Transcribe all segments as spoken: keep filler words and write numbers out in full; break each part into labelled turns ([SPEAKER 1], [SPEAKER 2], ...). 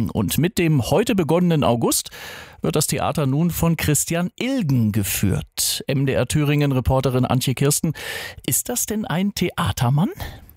[SPEAKER 1] Ilgen. Und mit dem heute begonnenen August wird das Theater nun von Christian Ilgen geführt. M D R Thüringen-Reporterin Antje Kirsten, ist das denn ein Theatermann?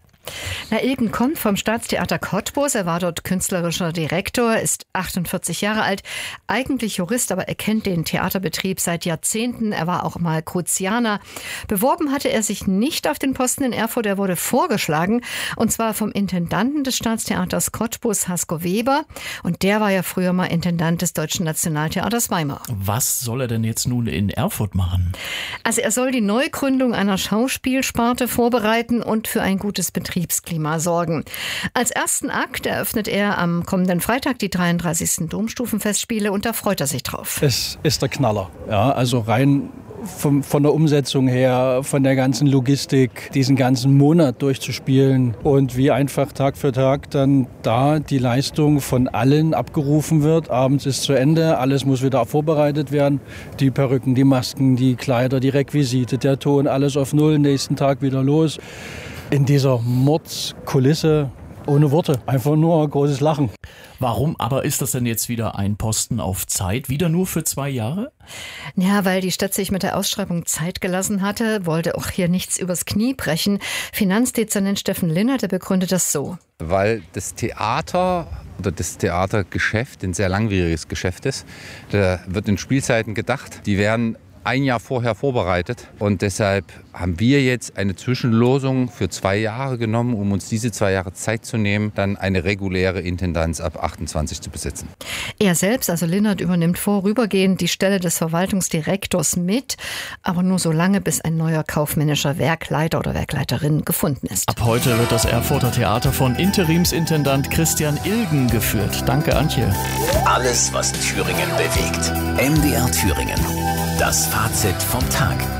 [SPEAKER 2] Na, Ilgen kommt vom Staatstheater Cottbus. Er war dort künstlerischer Direktor, ist achtundvierzig Jahre alt, eigentlich Jurist, aber er kennt den Theaterbetrieb seit Jahrzehnten. Er war auch mal Kruzianer. Beworben hatte er sich nicht auf den Posten in Erfurt. Er wurde vorgeschlagen, und zwar vom Intendanten des Staatstheaters Cottbus, Hasko Weber. Und der war ja früher mal Intendant des Deutschen Nationaltheaters Weimar.
[SPEAKER 1] Was soll er denn jetzt nun in Erfurt machen?
[SPEAKER 2] Also er soll die Neugründung einer Schauspielsparte vorbereiten und für ein gutes Betrieb Betriebsklima sorgen. Als ersten Akt eröffnet er am kommenden Freitag die dreiunddreißigsten Domstufenfestspiele und da freut er sich drauf.
[SPEAKER 3] Es ist der Knaller. Ja, also rein vom, von der Umsetzung her, von der ganzen Logistik, diesen ganzen Monat durchzuspielen und wie einfach Tag für Tag dann da die Leistung von allen abgerufen wird. Abends ist zu Ende, alles muss wieder vorbereitet werden. Die Perücken, die Masken, die Kleider, die Requisite, der Ton, alles auf Null, nächsten Tag wieder los. In dieser Mordskulisse ohne Worte, einfach nur großes Lachen.
[SPEAKER 1] Warum aber ist das denn jetzt wieder ein Posten auf Zeit? Wieder nur für zwei Jahre?
[SPEAKER 2] Ja, weil die Stadt sich mit der Ausschreibung Zeit gelassen hatte, wollte auch hier nichts übers Knie brechen. Finanzdezernent Steffen Linnert, der begründet das so.
[SPEAKER 4] Weil das Theater oder das Theatergeschäft ein sehr langwieriges Geschäft ist. Da wird in Spielzeiten gedacht, die werden ein Jahr vorher vorbereitet und deshalb haben wir jetzt eine Zwischenlosung für zwei Jahre genommen, um uns diese zwei Jahre Zeit zu nehmen, dann eine reguläre Intendanz ab achtundzwanzig zu besetzen.
[SPEAKER 2] Er selbst, also Linnert, übernimmt vorübergehend die Stelle des Verwaltungsdirektors mit, aber nur so lange, bis ein neuer kaufmännischer Werkleiter oder Werkleiterin gefunden ist.
[SPEAKER 1] Ab heute wird das Erfurter Theater von Interimsintendant Christian Ilgen geführt. Danke, Antje.
[SPEAKER 5] Alles, was Thüringen bewegt. M D R Thüringen. Das Fazit vom Tag.